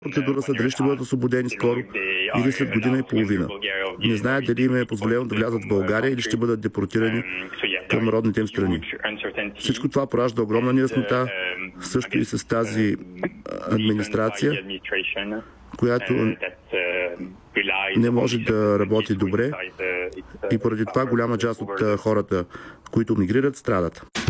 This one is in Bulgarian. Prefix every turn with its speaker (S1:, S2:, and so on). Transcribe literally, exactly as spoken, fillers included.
S1: процедура са дали ще бъдат освободени скоро или след година и половина. Не знаят дали им е позволено да влязат в България или ще бъдат депортирани към родните им страни. Всичко това поражда огромна неяснота, също и с тази администрация, която не може да работи добре и поради това голяма част от хората, които мигрират, страдат.